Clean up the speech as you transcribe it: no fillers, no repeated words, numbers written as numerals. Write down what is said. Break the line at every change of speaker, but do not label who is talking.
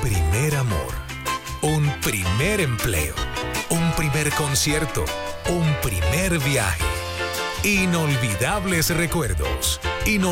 primer amor, un primer empleo, un primer concierto, un primer viaje. Inolvidables recuerdos.